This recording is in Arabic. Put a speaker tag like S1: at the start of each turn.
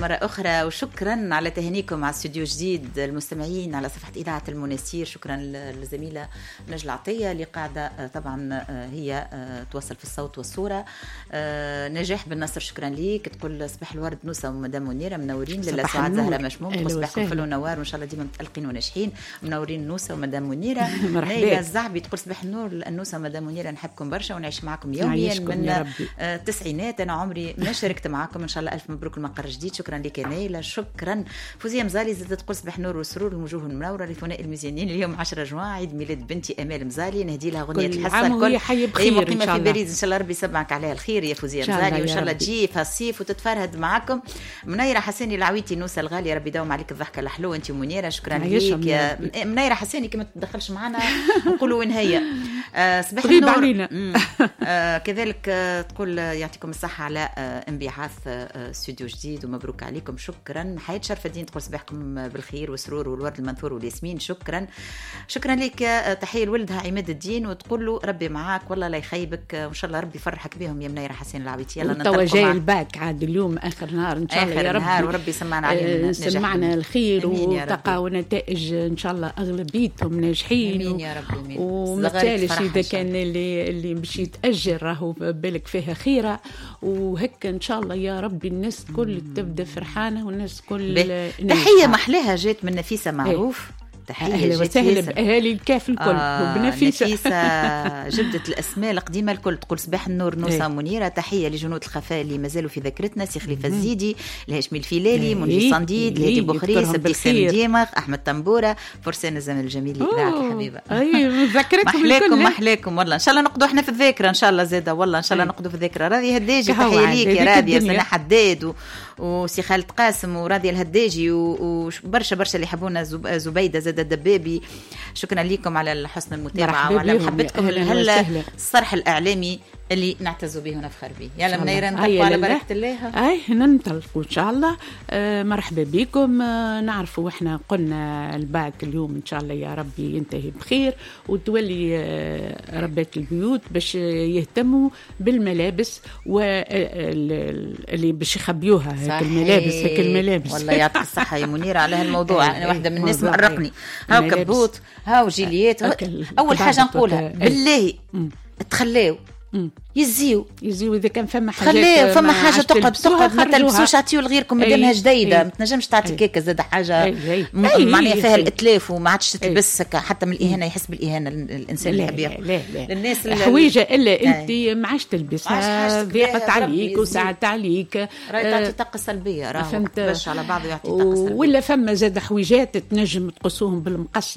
S1: مرة أخرى، وشكرا على تهنيكم على استوديو جديد المستمعين على صفحة إذاعة المنستير. شكرا للزميلة نجلة عطية اللي قاعدة طبعا هي توصل في الصوت والصورة. نجاح بن نصر شكرا ليك، تقول صباح الورد نوسة ومدام منيرة منورين. لله سعاد زهرة مشموم تقول صباحكم فل ونوار وإن شاء الله ديما متألقين وناجحين منورين نوسة ومدام منيرة. ليلى الزعبي تقول صباح النور النوسة ومدام منيرة، نحبكم برشا ونعيش معكم يوميا من التسعينات. أنا عمري ما شاركت معكم، إن شاء الله ألف مبروك المقر الجديد. شكرا لك يا نيلة. شكرا فوزية مزالي زادت تقول صباح نور وسرور الوجوه المنورة لثنائي المزيانين. اليوم 10 جوان عيد ميلاد بنتي أمال مزالي، نهدي لها غنية الحصة الكل. هي مقيمة في باريس، إن شاء الله ربي يسمعك عليها الخير يا فوزية مزالي، وإن شاء الله تجي في الصيف وتتفرهد معكم. منيرة حساني العويتي نوسة الغالية، ربي يداوم عليك الضحكة الحلوة أنت ومنيرة. شكرا لك يا منيرة حساني، كما تدخلش معنا نقولوا وين هي. صباح النور. كذلك تقول يعطيكم الصحة على انبعاث استوديو جديد ومبروك عليكم. شكرا. حياة شرف الدين تقول صباحكم بالخير والسرور والورد المنثور والياسمين. شكرا لك. تحية لولدها عماد الدين وتقول له ربي معاك والله لا يخيبك، وان شاء الله ربي يفرحك بهم يا منيرة حسين العويتي. يلا
S2: نتوجه الباك عاد اليوم اخر نهار ان شاء الله يا ربي،
S1: وربي يسمعنا علينا
S2: سمعنا الخير وتلقى ونتائج ان شاء الله اغلبيتهم ناجحين.
S1: امين يا رب. امين.
S2: ومثالش اذا كان اللي باش يتاجر راهو بالك فيها خيره، وهيك ان شاء الله يا ربي الناس كل تبدا فرحانه والناس كل
S1: تحيه محلاها جات من نفيسه معروف.
S2: تحية وسهلا بأهالي الكاف الكل
S1: وبنفيسة. نفيسة جبدة الأسماء القديمة الكل تقول صباح النور نوسة منيرة. تحية لجنود الخفاء اللي مازالوا في ذاكرتنا، سي خليفة الزيدي، الهاشمي الفيلالي، منجي صنديد، الهادي بخري، سبتي ديمغ، أحمد تنبورة، فرسان الزمن الجميل إذاعة حبيبة.
S2: ذكرتكم
S1: محلاكم والله. إن شاء الله نقضوا احنا في الذاكرة إن شاء الله زادة، والله إن شاء الله نقضوا في الذاكرة. راضي هداجي تحية ليك يا رادية، سنة حداد وسي خالد قاسم وراضي الهداجي وبرشا اللي يحبونا، زبيدة زاد الدبابي. شكرا لكم على حسن المتابعة وعلى محبتكم الصرح الإعلامي اللي نعتز به ونفخر به. يلا منيرة نطلقوا على بركة الله.
S2: ننطلقوا إن شاء الله. مرحبا بكم. نعرفوا إحنا قلنا الباك اليوم إن شاء الله يا ربي ينتهي بخير، وتولي ربات البيوت باش يهتموا بالملابس واللي باش يخبيوها هيك الملابس.
S1: والله يعطيك الصحة يا منيرة على هالموضوع. أنا واحدة من الناس مقرقني. هاو كبوت هاو جيليات. أول حاجة نقولها بالله تخليو يزيو إذا كان فما حاجة تقعد ما تلبسوش عطيو لغيركم مادامها جديدة. ما تنجمش تعطي كيكة زاد حاجة معناها فيها الإتلاف وما عادش تلبس حتى من الإهانة، يحس بالإهانة الإنسان اللي يحب ياخذ
S2: للناس حويجة إلا أنت ما عادش تلبسها، ضيقت عليك وساعدت عليك،
S1: راهي تعطي طاقة سلبية، راهو باش على بعض يعطي طاقة سلبية.
S2: ولا فما زاد حويجات تنجم تقصوهم بالمقص